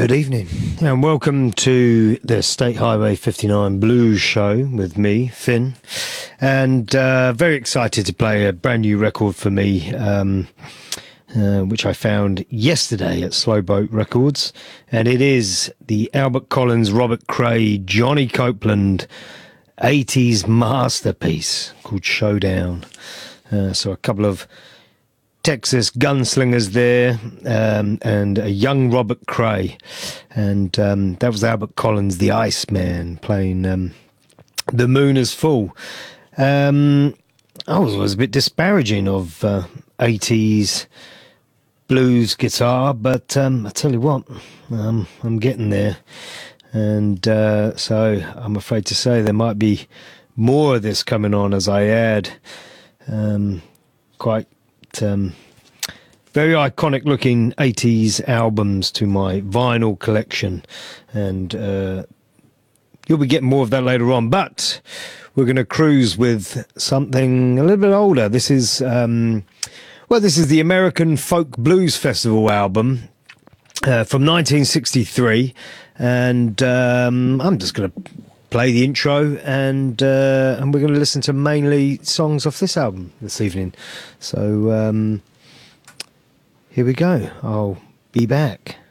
Good evening and welcome to the State Highway 59 Blues Show with me, Finn, and very excited to play a brand new record for me, which I found yesterday at Slow Boat Records, and it is the Albert Collins, Robert Cray, Johnny Copeland 80s masterpiece called Showdown. So a couple of Texas gunslingers there, and a young Robert Cray, and that was Albert Collins, the Iceman, playing The Moon Is Full. I was a bit disparaging of 80s blues guitar, but I tell you what, I'm getting there, and so I'm afraid to say there might be more of this coming on as I add quite very iconic looking 80s albums to my vinyl collection, and you'll be getting more of that later on, but we're going to cruise with something a little bit older. This is this is the American Folk Blues Festival album from 1963, and I'm just going to play the intro, and we're going to listen to mainly songs off this album this evening. So here we go. I'll be back.